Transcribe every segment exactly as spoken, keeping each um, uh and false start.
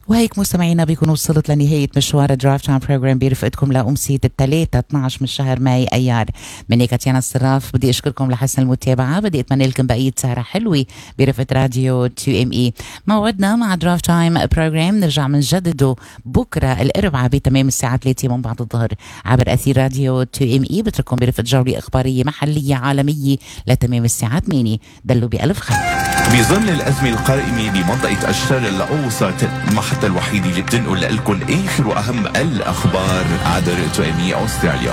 وهيك مستمعينا بيكون وصلت لنهاية مشوار درافت تايم بروجرام برفقتكم لأمسية الثلاثة اثنعش من شهر ماي أيار. مني كاتيانا الصراف بدي أشكركم لحسن المتابعة. بدي أتمنى لكم بقية سهرة حلوة برفقة راديو تو ام اي. موعدنا مع درافت تايم بروجرام نرجع منجدده بكرة الأربعاء بتمام الساعة ثلاثة من بعد الظهر عبر أثير راديو تو ام اي. بترككم برفقة جولة إخبارية محلية عالمية لتمام الساعة ثمانية. دلوا بألف خير. بظل الأزمة القائمة بمنطقة الشرق الأوسط، المحطة الوحيدة اللي بتنقل لكم آخر وأهم الأخبار عبر تو ام اي أستراليا.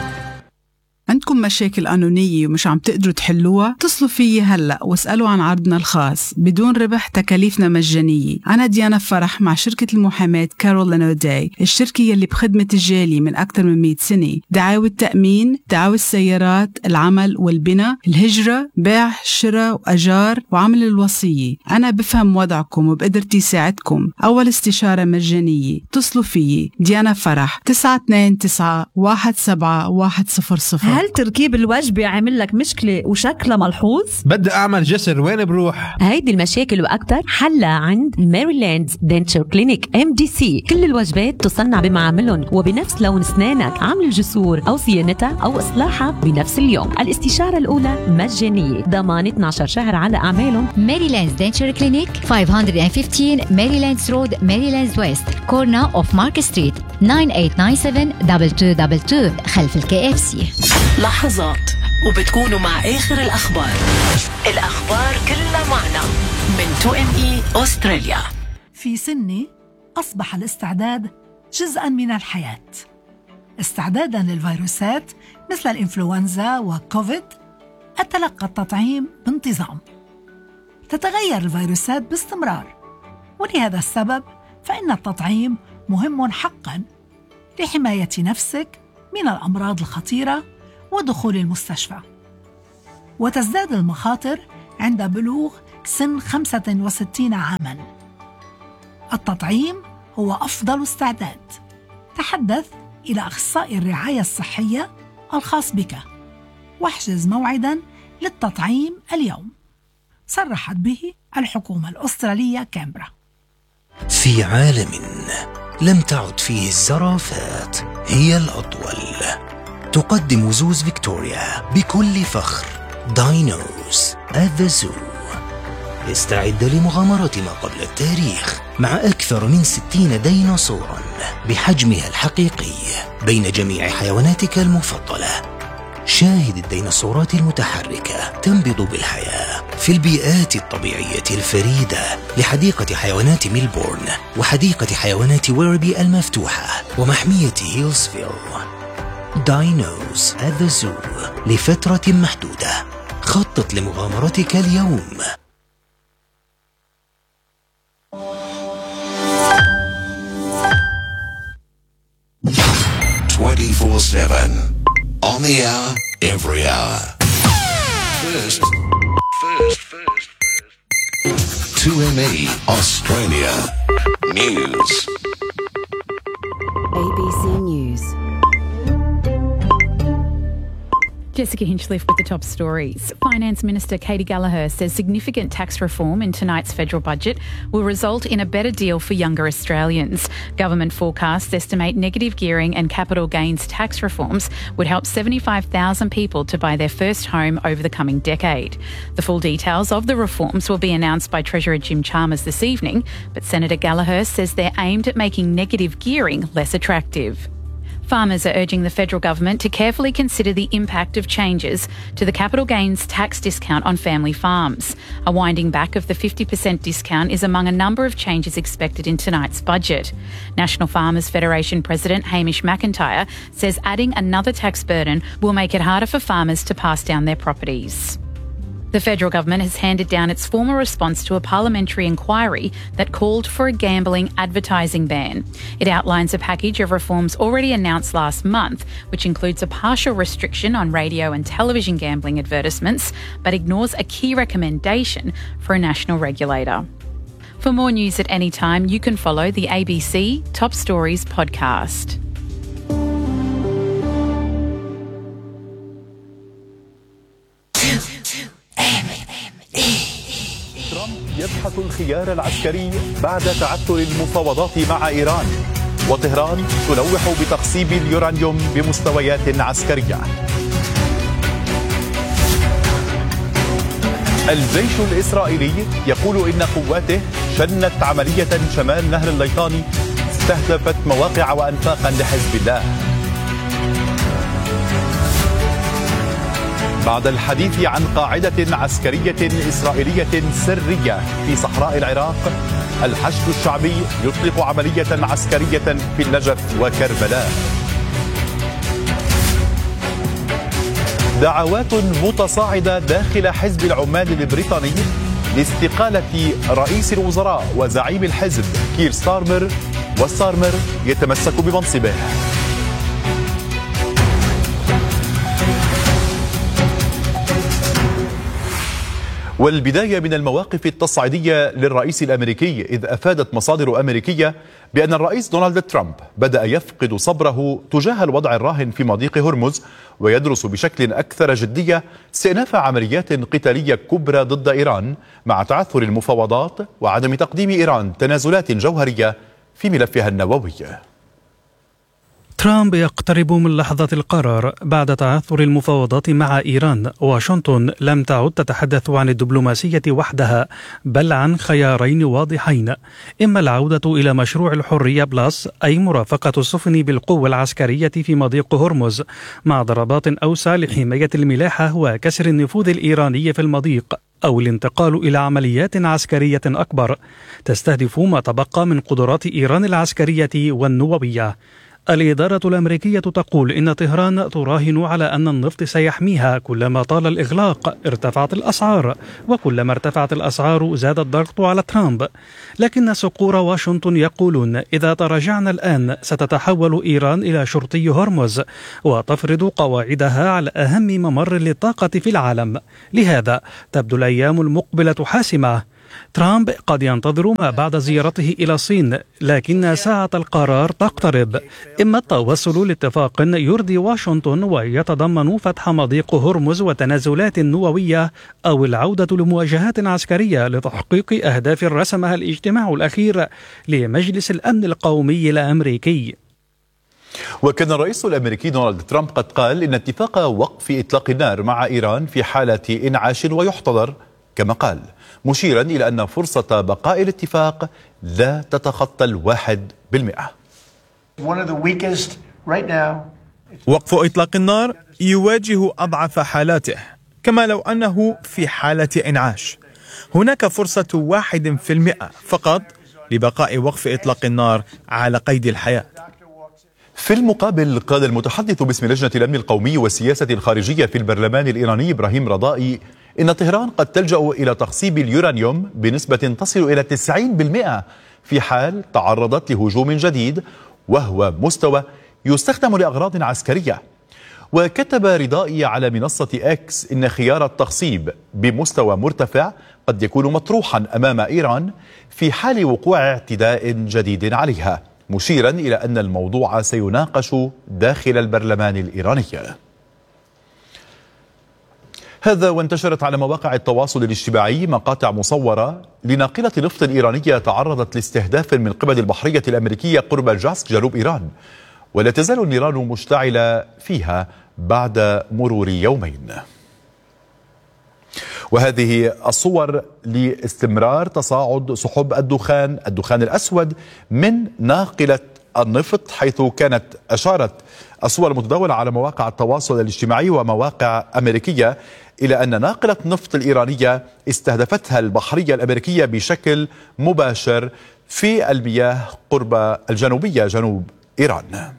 عندكم مشاكل قانونية ومش عم تقدروا تحلوها؟ اتصلوا فيي هلأ واسألوا عن عرضنا الخاص بدون ربح، تكاليفنا مجانية. أنا ديانا فرح مع شركة المحاماة كارول لانوداي، الشركة يلي بخدمة الجالية من أكثر من مئة سنة. دعاوى التأمين، دعاوى السيارات، العمل والبناء، الهجرة، بيع، شراء وأجار وعمل الوصية. أنا بفهم وضعكم وبقدرتي ساعدكم. أول استشارة مجانية. اتصلوا فيي ديانا فرح تسعة اثنين تسعة واحد سبعة واحد صفر صفر. هل تركيب الوجبة عامل لك مشكلة وشكلها ملحوظ؟ بدي أعمل جسر، وين بروح؟ هيدي المشاكل وأكتر حلها عند ميريلاند دنتشر كلينيك ام دي سي. كل الوجبات تصنع بمعاملهم وبنفس لون أسنانك. عمل الجسور أو صيانتها أو إصلاحها بنفس اليوم. الاستشارة الأولى مجانية، ضمان اثني عشر شهر على أعمالهم. ميريلاند دنتشر كلينيك خمسمية وخمستاشر ميريلاندز رود، ميريلاندز ويست، كورنا اوف مارك ستريت، تسعة ثمانية تسعة سبعة اثنين اثنين اثنين اثنين خلف الكي اف سي. لحظات وبتكونوا مع آخر الأخبار. الأخبار كلها معنا من تو ام اي أستراليا. في سني أصبح الاستعداد جزءاً من الحياة، استعداداً للفيروسات مثل الإنفلونزا وكوفيد. أتلقى التطعيم بانتظام. تتغير الفيروسات باستمرار، ولهذا السبب فإن التطعيم مهم حقاً لحماية نفسك من الأمراض الخطيرة ودخول المستشفى. وتزداد المخاطر عند بلوغ سن خمسة وستين عاماً. التطعيم هو أفضل استعداد. تحدث إلى أخصائي الرعاية الصحية الخاص بك واحجز موعداً للتطعيم اليوم. صرحت به الحكومة الأسترالية كامبرا. في عالم لم تعد فيه الزرافات هي الأطول، تقدم زوز فيكتوريا بكل فخر داينوز at the zoo. استعد لمغامرة ما قبل التاريخ مع أكثر من ستين ديناصورا بحجمها الحقيقي بين جميع حيواناتك المفضلة. شاهد الديناصورات المتحركة تنبض بالحياة في البيئات الطبيعية الفريدة لحديقة حيوانات ميلبورن وحديقة حيوانات ويربي المفتوحة ومحمية هيلزفيل. داينوز at the zoo لفترة محدودة. خطط لمغامرتك اليوم. twenty-four seven on the hour, every hour. First, first, first, first. two M E Australia News. A B C News. Jessica Hinchliffe with the top stories. Finance Minister Katie Gallagher says significant tax reform in tonight's federal budget will result in a better deal for younger Australians. Government forecasts estimate negative gearing and capital gains tax reforms would help seventy-five thousand people to buy their first home over the coming decade. The full details of the reforms will be announced by Treasurer Jim Chalmers this evening, but Senator Gallagher says they're aimed at making negative gearing less attractive. Farmers are urging the federal government to carefully consider the impact of changes to the capital gains tax discount on family farms. A winding back of the fifty percent discount is among a number of changes expected in tonight's budget. National Farmers Federation President Hamish McIntyre says adding another tax burden will make it harder for farmers to pass down their properties. The federal government has handed down its formal response to a parliamentary inquiry that called for a gambling advertising ban. It outlines a package of reforms already announced last month, which includes a partial restriction on radio and television gambling advertisements, but ignores a key recommendation for a national regulator. For more news at any time, you can follow the A B C Top Stories podcast. يبحث الخيار العسكري بعد تعثر المفاوضات مع إيران، وطهران تلوح بتخصيب اليورانيوم بمستويات عسكرية. الجيش الإسرائيلي يقول إن قواته شنت عملية شمال نهر الليطاني استهدفت مواقع وأنفاقا لحزب الله. بعد الحديث عن قاعدة عسكرية إسرائيلية سرية في صحراء العراق، الحشد الشعبي يطلق عملية عسكرية في النجف وكربلاء. دعوات متصاعدة داخل حزب العمال البريطاني لاستقالة رئيس الوزراء وزعيم الحزب كير ستارمر، وستارمر يتمسك بمنصبه. والبداية من المواقف التصعيدية للرئيس الأمريكي، إذ أفادت مصادر أمريكية بأن الرئيس دونالد ترامب بدأ يفقد صبره تجاه الوضع الراهن في مضيق هرمز، ويدرس بشكل أكثر جدية استئناف عمليات قتالية كبرى ضد إيران مع تعثر المفاوضات وعدم تقديم إيران تنازلات جوهرية في ملفها النووي. ترامب يقترب من لحظة القرار بعد تعثر المفاوضات مع إيران. واشنطن لم تعد تتحدث عن الدبلوماسية وحدها، بل عن خيارين واضحين: إما العودة إلى مشروع الحرية بلس، أي مرافقة السفن بالقوة العسكرية في مضيق هرمز مع ضربات أوسع لحماية الملاحة وكسر النفوذ الإيراني في المضيق، أو الانتقال إلى عمليات عسكرية أكبر تستهدف ما تبقى من قدرات إيران العسكرية والنووية. الإدارة الأمريكية تقول إن طهران تراهن على أن النفط سيحميها. كلما طال الإغلاق ارتفعت الأسعار، وكلما ارتفعت الأسعار زاد الضغط على ترامب. لكن صقور واشنطن يقولون إذا تراجعنا الآن ستتحول إيران إلى شرطي هرمز وتفرض قواعدها على أهم ممر للطاقة في العالم. لهذا تبدو الأيام المقبلة حاسمة. ترامب قد ينتظر ما بعد زيارته إلى الصين، لكن ساعة القرار تقترب: إما التوصل لاتفاق يرضي واشنطن ويتضمن فتح مضيق هرمز وتنازلات نووية، أو العودة لمواجهات عسكرية لتحقيق أهداف رسمها الاجتماع الأخير لمجلس الأمن القومي الأمريكي. وكان الرئيس الأمريكي دونالد ترامب قد قال إن اتفاق وقف إطلاق النار مع إيران في حالة إنعاش ويحتضر كما قال، مشيرا إلى أن فرصة بقاء الاتفاق لا تتخطى الواحد بالمئة. وقف إطلاق النار يواجه أضعف حالاته، كما لو أنه في حالة إنعاش. هناك فرصة واحد في المئة فقط لبقاء وقف إطلاق النار على قيد الحياة. في المقابل، قال المتحدث باسم لجنة الأمن القومي والسياسة الخارجية في البرلمان الإيراني إبراهيم رضائي إن طهران قد تلجأ إلى تخصيب اليورانيوم بنسبة تصل إلى تسعين بالمئة في حال تعرضت لهجوم جديد، وهو مستوى يستخدم لأغراض عسكرية. وكتب رضائي على منصة إكس إن خيار التخصيب بمستوى مرتفع قد يكون مطروحا أمام إيران في حال وقوع اعتداء جديد عليها، مشيرا إلى أن الموضوع سيناقش داخل البرلمان الإيراني. هذا وانتشرت على مواقع التواصل الاجتماعي مقاطع مصورة لناقلة نفط إيرانية تعرضت لاستهداف من قبل البحرية الأمريكية قرب جاسك جنوب إيران، ولا تزال النيران مشتعلة فيها بعد مرور يومين. وهذه الصور لاستمرار تصاعد سحب الدخان الدخان الأسود من ناقلة النفط، حيث كانت أشارت الصور المتداولة على مواقع التواصل الاجتماعي ومواقع أمريكية إلى أن ناقلة نفط الإيرانية استهدفتها البحرية الأمريكية بشكل مباشر في المياه قرب الجنوبية جنوب إيران.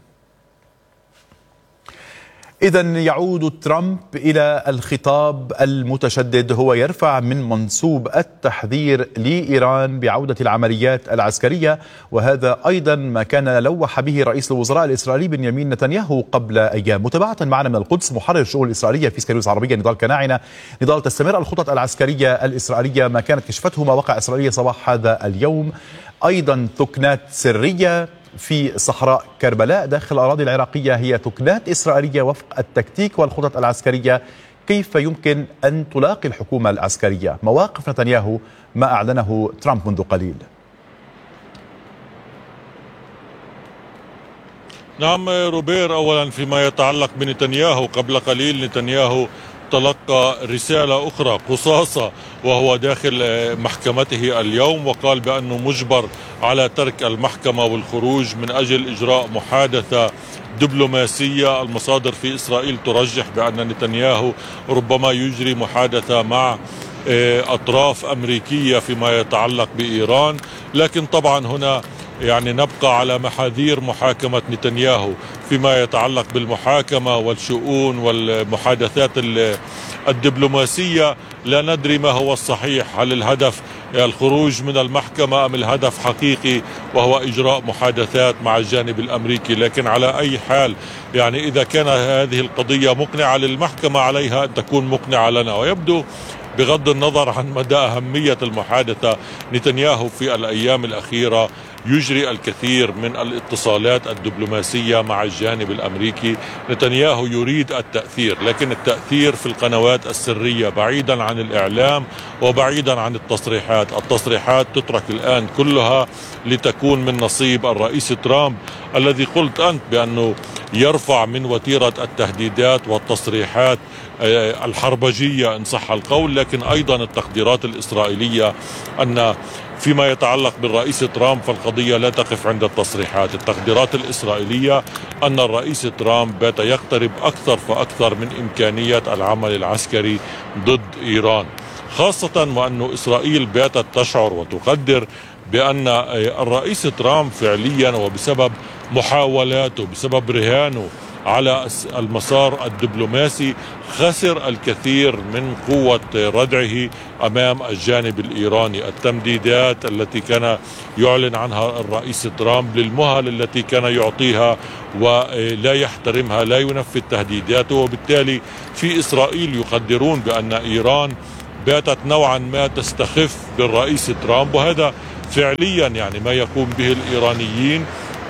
إذن يعود ترامب إلى الخطاب المتشدد، هو يرفع من منسوب التحذير لإيران بعودة العمليات العسكرية، وهذا أيضا ما كان لوح به رئيس الوزراء الإسرائيلي بنيامين نتنياهو قبل أيام. متابعة معنا من القدس محرر الشؤون الإسرائيلية في سكاي نيوز عربية نضال كناعنة. نضال، تستمر الخطط العسكرية الإسرائيلية، ما كانت كشفته مواقع إسرائيلية صباح هذا اليوم، أيضا ثكنات سرية في صحراء كربلاء داخل الأراضي العراقية هي ثكنات إسرائيلية وفق التكتيك والخطط العسكرية. كيف يمكن أن تلاقي الحكومة العسكرية مواقف نتنياهو ما أعلنه ترامب منذ قليل؟ نعم روبير، أولا فيما يتعلق بنتنياهو، قبل قليل نتنياهو تلقى رسالة أخرى قصاصة وهو داخل محكمته اليوم، وقال بأنه مجبر على ترك المحكمة والخروج من أجل إجراء محادثة دبلوماسية. المصادر في إسرائيل ترجح بأن نتنياهو ربما يجري محادثة مع أطراف أمريكية فيما يتعلق بإيران، لكن طبعا هنا يعني نبقى على محاذير محاكمة نتنياهو فيما يتعلق بالمحاكمة والشؤون والمحادثات الدبلوماسية. لا ندري ما هو الصحيح، هل الهدف الخروج من المحكمة أم الهدف حقيقي وهو إجراء محادثات مع الجانب الأمريكي. لكن على أي حال يعني إذا كان هذه القضية مقنعة للمحكمة عليها أن تكون مقنعة لنا. ويبدو بغض النظر عن مدى أهمية المحادثة، نتنياهو في الأيام الأخيرة يجري الكثير من الاتصالات الدبلوماسية مع الجانب الأمريكي. نتنياهو يريد التأثير، لكن التأثير في القنوات السرية بعيدا عن الإعلام وبعيدا عن التصريحات. التصريحات تترك الآن كلها لتكون من نصيب الرئيس ترامب الذي قلت أنت بأنه يرفع من وتيرة التهديدات والتصريحات الحربجية إن صح القول، لكن أيضا التقديرات الإسرائيلية أن فيما يتعلق بالرئيس ترامب فالقضية لا تقف عند التصريحات. التقديرات الإسرائيلية أن الرئيس ترامب بات يقترب أكثر فأكثر من إمكانية العمل العسكري ضد إيران، خاصة وأن إسرائيل باتت تشعر وتقدر بأن الرئيس ترامب فعليا وبسبب محاولاته بسبب رهانه على المسار الدبلوماسي خسر الكثير من قوة ردعه أمام الجانب الإيراني. التمديدات التي كان يعلن عنها الرئيس ترامب للمهل التي كان يعطيها ولا يحترمها، لا ينفذ تهديداته، وبالتالي في إسرائيل يقدرون بأن إيران باتت نوعا ما تستخف بالرئيس ترامب، وهذا فعليا يعني ما يقوم به الإيرانيين،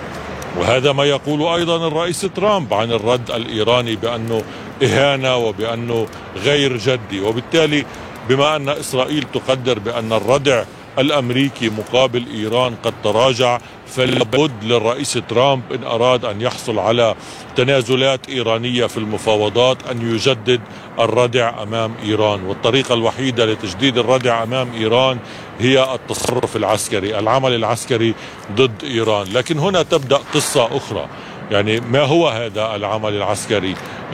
وهذا ما يقول أيضا الرئيس ترامب عن الرد الإيراني بأنه إهانة وبأنه غير جدي. وبالتالي بما أن إسرائيل تقدر بأن الردع الأمريكي مقابل إيران قد تراجع، فلابد للرئيس ترامب إن أراد أن يحصل على تنازلات إيرانية في المفاوضات أن يجدد الردع أمام إيران، والطريقة الوحيدة لتجديد الردع أمام إيران هي التصرف العسكري، العمل العسكري ضد إيران. لكن هنا تبدأ قصة أخرى، يعني ما هو هذا العمل العسكري؟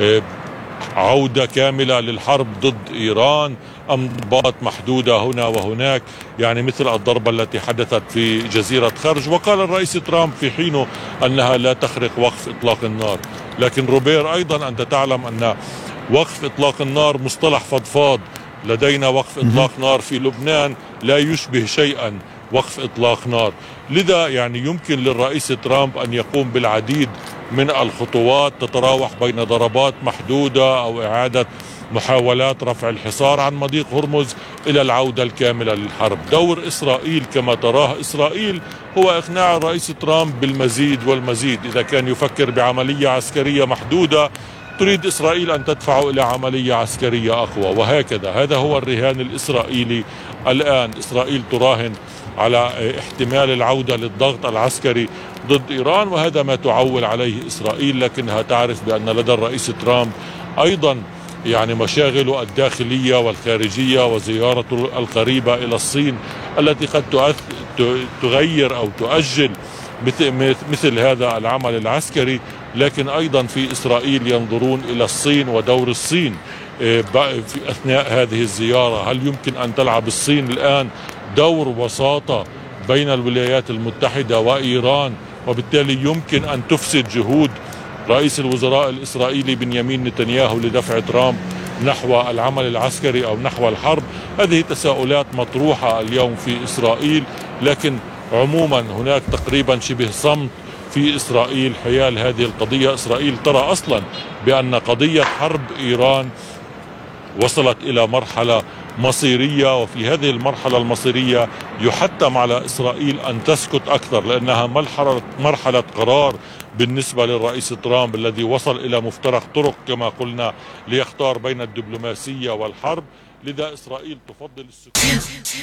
عودة كاملة للحرب ضد إيران أم ضربات محدودة هنا وهناك، يعني مثل الضربة التي حدثت في جزيرة خرج؟ وقال الرئيس ترامب في حينه أنها لا تخرق وقف إطلاق النار. لكن روبير أيضا أنت تعلم أن وقف إطلاق النار مصطلح فضفاض. لدينا وقف إطلاق نار في لبنان لا يشبه شيئا وقف إطلاق نار. لذا يعني يمكن للرئيس ترامب أن يقوم بالعديد من الخطوات تتراوح بين ضربات محدودة أو إعادة محاولات رفع الحصار عن مضيق هرمز إلى العودة الكاملة للحرب. دور إسرائيل كما تراه إسرائيل هو إقناع الرئيس ترامب بالمزيد والمزيد. إذا كان يفكر بعملية عسكرية محدودة، تريد إسرائيل أن تدفع إلى عملية عسكرية أقوى، وهكذا. هذا هو الرهان الإسرائيلي الآن. إسرائيل تراهن على احتمال العودة للضغط العسكري ضد إيران، وهذا ما تعول عليه إسرائيل، لكنها تعرف بأن لدى الرئيس ترامب أيضا يعني مشاغله الداخلية والخارجية وزيارته القريبة إلى الصين التي قد تغير أو تؤجل مثل هذا العمل العسكري. لكن أيضا في إسرائيل ينظرون إلى الصين ودور الصين في أثناء هذه الزيارة. هل يمكن أن تلعب الصين الآن دور وساطة بين الولايات المتحدة وإيران، وبالتالي يمكن أن تفسد جهود رئيس الوزراء الإسرائيلي بنيامين نتنياهو لدفع ترامب نحو العمل العسكري أو نحو الحرب؟ هذه تساؤلات مطروحة اليوم في إسرائيل، لكن عموما هناك تقريبا شبه صمت في إسرائيل حيال هذه القضية. إسرائيل ترى أصلا بأن قضية حرب إيران وصلت إلى مرحلة مصيرية، وفي هذه المرحلة المصيرية يحتم على إسرائيل أن تسكت أكثر، لأنها مرحلة, مرحلة قرار بالنسبة للرئيس ترامب الذي وصل إلى مفترق طرق كما قلنا ليختار بين الدبلوماسية والحرب. لذا إسرائيل تفضل السكوت.